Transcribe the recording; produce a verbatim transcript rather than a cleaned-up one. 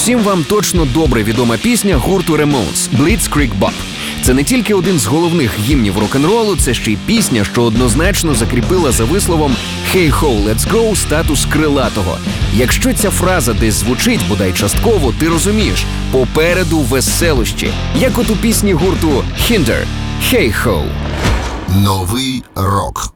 Всім вам точно добре відома пісня гурту Ramones «Blitzkrieg Bop». Це не тільки один з головних гімнів рок-н-ролу, це ще й пісня, що однозначно закріпила за висловом «Hey ho, let's go» статус крилатого. Якщо ця фраза десь звучить, бодай частково, ти розумієш – попереду веселощі. Як от у пісні гурту Hinder «Hey ho». Новий рок.